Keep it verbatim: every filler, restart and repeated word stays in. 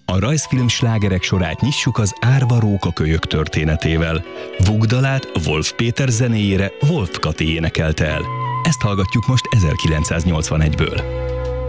A rajzfilm slágerek sorát nyissuk az Árva rókakölyök történetével. Vugdalát Wolf Péter zenéjére Wolf Kati énekelte el. Ezt hallgatjuk most ezerkilencszáznyolcvanegyből.